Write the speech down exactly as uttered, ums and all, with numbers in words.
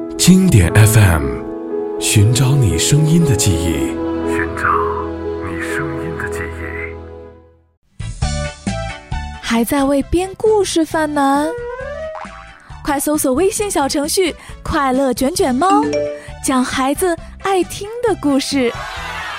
经典 F M， 寻找你声音的记忆， 寻找你声音的记忆。 还在为编故事犯难？快搜索微信小程序快乐卷卷猫，讲孩子爱听的故事。